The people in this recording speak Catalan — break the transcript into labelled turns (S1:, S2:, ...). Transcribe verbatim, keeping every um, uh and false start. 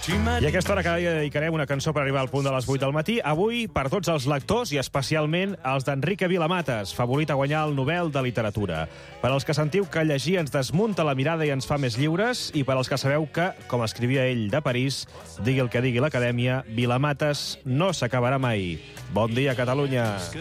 S1: I a aquesta hora cada dia dedicarem una cançó per arribar al punt de les vuit del matí. Avui, per tots els lectors i especialment els d'Enrique Vilamatas, favorit a guanyar el Nobel de Literatura. Per als que sentiu que llegir ens desmunta la mirada i ens fa més lliures, i per als que sabeu que, com escrivia ell de París, digui el que digui l'Acadèmia, Vilamatas no s'acabarà mai. Bon dia, Catalunya!